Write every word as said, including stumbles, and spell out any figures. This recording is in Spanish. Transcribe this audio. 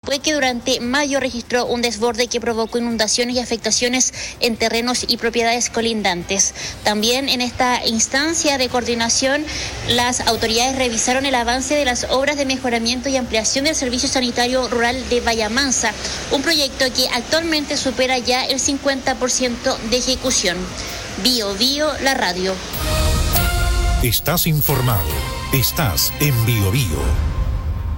Coihueque durante mayo registró un desborde que provocó inundaciones y afectaciones en terrenos y propiedades colindantes. También en esta instancia de coordinación, las autoridades revisaron el avance de las obras de mejoramiento y ampliación del servicio sanitario rural de Vallamansa, un proyecto que actualmente supera ya el cincuenta por ciento de ejecución. Bio Bio, la radio. Estás informado. Estás en Bio Bio.